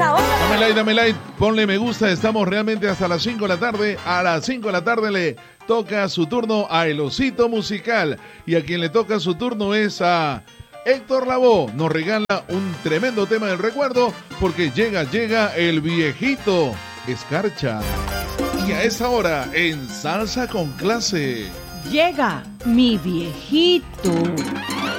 esa hora. Dame like, ponle me gusta. Estamos realmente hasta las 5 de la tarde. A las 5 de la tarde le toca su turno a El Osito Musical. Y a quien le toca su turno es a Héctor Lavoe. Nos regala un tremendo tema del recuerdo porque llega el viejito Escarcha. Y a esa hora en Salsa con Clase. Llega mi viejito.